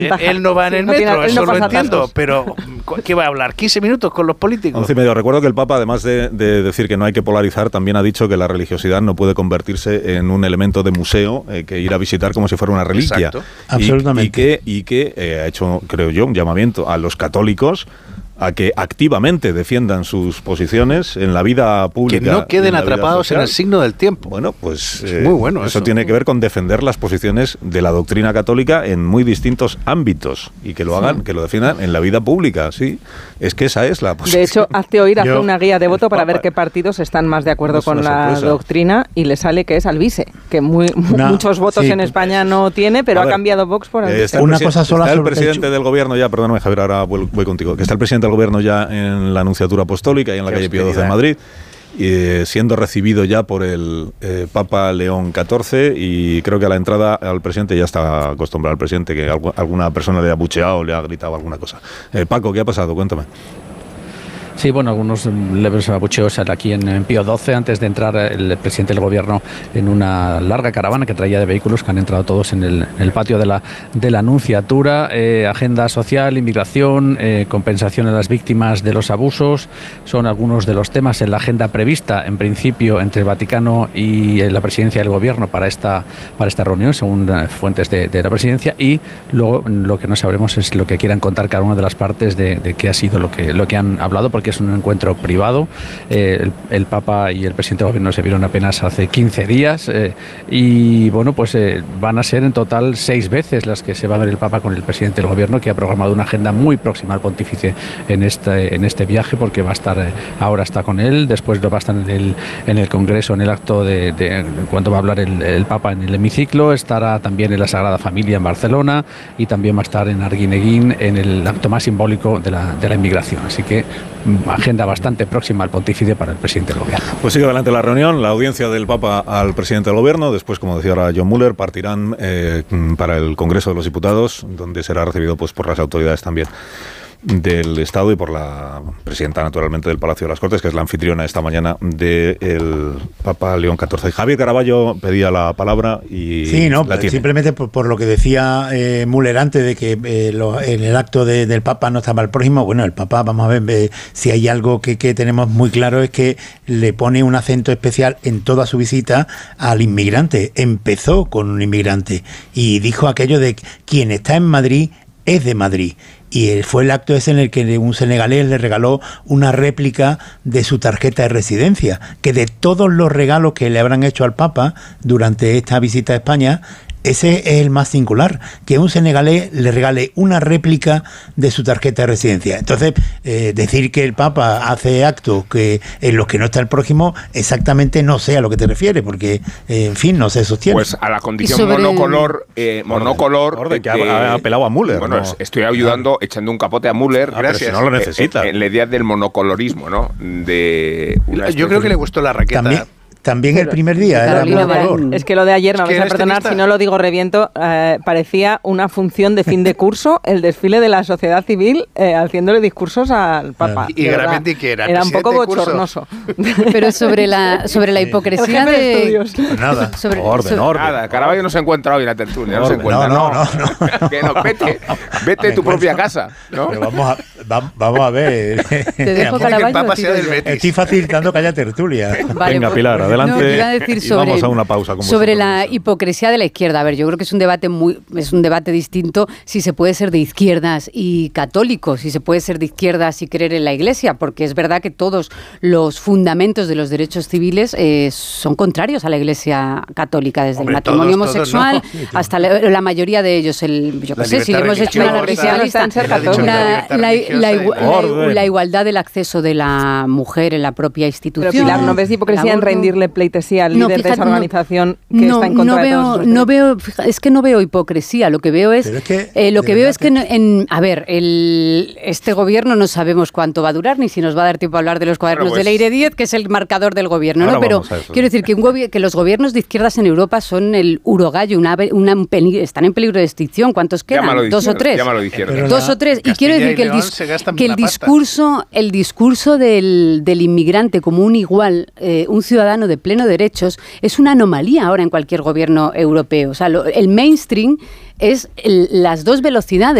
Él no va en el metro, eso lo entiendo, pero ¿qué va a hablar? ¿15 minutos con los políticos? 11 y medio. Recuerdo que el Papa, además de decir que no hay que polarizar, también ha dicho que la religiosidad no puede convertirse en un elemento de museo que ir a visitar como si fuera una reliquia. Exacto. Absolutamente. Y que ha hecho, creo yo, un llamamiento a los católicos a que activamente defiendan sus posiciones en la vida pública. Que no queden atrapados en el signo del tiempo. Bueno, pues muy bueno eso tiene que ver con defender las posiciones de la doctrina católica en muy distintos ámbitos y que lo hagan, que lo defiendan en la vida pública, sí. Es que esa es la posición. De hecho, hazte oír, hace una guía de voto para ver qué partidos están más de acuerdo con la doctrina y le sale que es Alvise, que muchos votos en España no tiene, pero ha cambiado Vox por Alvise. Una cosa sola está el presidente del gobierno ya, perdóname Javier, ahora voy contigo, que está el presidente del gobierno ya en la Anunciatura Apostólica y en la calle Pío XII de Madrid, siendo recibido ya por el Papa León XIV, y creo que a la entrada al presidente ya está acostumbrado al presidente que alguna persona le ha abucheado o le ha gritado alguna cosa. Paco, ¿qué ha pasado? Cuéntame. Sí, bueno, algunos leves abucheos aquí en Pío XII antes de entrar el presidente del gobierno en una larga caravana que traía de vehículos que han entrado todos en el patio de la Anunciatura. Agenda social, inmigración, compensación a las víctimas de los abusos son algunos de los temas en la agenda prevista en principio entre el Vaticano y la presidencia del gobierno para esta reunión, según fuentes de la presidencia, y luego lo que no sabremos es lo que quieran contar cada una de las partes de qué ha sido lo que han hablado, porque es un encuentro privado. El Papa y el presidente del gobierno se vieron apenas hace 15 días y bueno, pues van a ser en total 6 veces las que se va a ver el Papa con el presidente del gobierno, que ha programado una agenda muy próxima al pontífice en este viaje, porque va a estar, ahora está con él, después va a estar en el Congreso, en el acto de cuando va a hablar el Papa en el hemiciclo, estará también en la Sagrada Familia en Barcelona y también va a estar en Arguineguín en el acto más simbólico de la inmigración. Así que agenda bastante próxima al pontífice para el presidente del gobierno. Pues sigue adelante la reunión, la audiencia del Papa al presidente del gobierno. Después, como decía ahora John Muller, partirán para el Congreso de los Diputados, donde será recibido pues por las autoridades también del Estado y por la presidenta, naturalmente, del Palacio de las Cortes, que es la anfitriona esta mañana del Papa León XIV. Javier Caraballo pedía la palabra y sí, no, la tiene. Simplemente por lo que decía Müller antes de que en el acto del Papa no estaba el prójimo. Bueno, el Papa, vamos a ver, si hay algo que tenemos muy claro es que le pone un acento especial en toda su visita al inmigrante. Empezó con un inmigrante y dijo aquello de quien está en Madrid es de Madrid. Y fue el acto ese en el que un senegalés le regaló una réplica de su tarjeta de residencia, que de todos los regalos que le habrán hecho al Papa durante esta visita a España, ese es el más singular, que un senegalés le regale una réplica de su tarjeta de residencia. Entonces, decir que el Papa hace actos que en los que no está el prójimo, exactamente no sé a lo que te refieres, porque, en fin, no se sostiene. Pues a la condición monocolor, que ha apelado a Müller. Bueno, ¿no? Estoy ayudando, echando un capote a Müller, gracias. Pero si no lo necesita. En la idea del monocolorismo, ¿no? Yo creo que le gustó la raqueta. También el primer día Carolina, es que lo de ayer, me vais a perdonar si no lo digo reviento, parecía una función de fin de curso, el desfile de la sociedad civil haciéndole discursos al Papa. Y realmente que era un poco bochornoso. Pero sobre la hipocresía de... Nada, orden. Nada, Caraballo no se encuentra hoy en la tertulia, no se encuentra. No. Vete a tu propia casa, ¿no? Pero vamos a ver. Te dejo que el Papa sea del Betis. Estoy facilitando que haya tertulia. Vale, venga, Pilar, adelante. Iba a decir y vamos a una pausa. Sobre la hipocresía de la izquierda. A ver, yo creo que es un debate distinto si se puede ser de izquierdas y católico, si se puede ser de izquierdas y creer en la Iglesia, porque es verdad que todos los fundamentos de los derechos civiles son contrarios a la Iglesia católica, desde el matrimonio homosexual hasta la mayoría de ellos. Yo qué sé, si le hemos hecho una cristianista, la igualdad del acceso de la mujer en la propia institución. Pero Pilar, ¿no ves hipocresía en rendirle pleitesía al líder de esa organización que está en contra de todos es que no veo hipocresía. Lo que veo es este gobierno no sabemos cuánto va a durar, ni si nos va a dar tiempo a hablar de los cuadernos de Leire Díez, que es el marcador del gobierno, ¿no? Pero quiero decir que los gobiernos de izquierdas en Europa son el urogallo, están en peligro de extinción. ¿Cuántos quedan? ¿Dos o tres? Dos o tres. Y quiero decir que el discurso del inmigrante como un igual, un ciudadano de pleno derechos es una anomalía ahora en cualquier gobierno europeo. O sea, el mainstream es las dos velocidades.